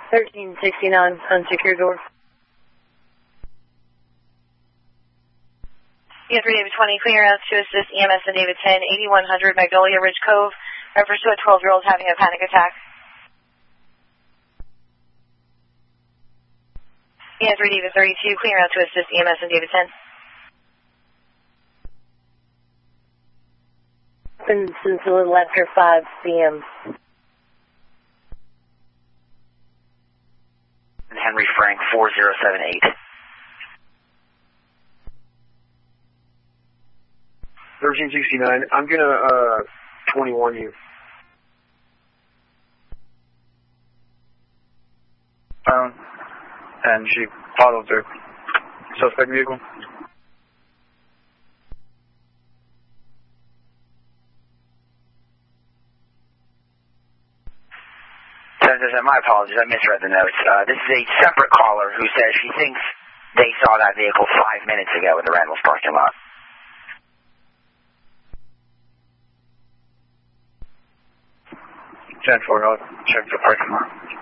1369, unsecured door. EM3 David 20, clear out to assist EMS and David 10, 8100 Magnolia Ridge Cove. Refers to a 12-year-old having a panic attack. EM3 David 32, clear out to assist EMS and David 10. Since a little after 5 p.m. Henry Frank 4078. 1369. I'm gonna 21 you. And she followed the suspect vehicle. My apologies, I misread the notes. This is a separate caller who says she thinks they saw that vehicle 5 minutes ago in the Randall's parking lot. 10-4, I'll check the parking lot.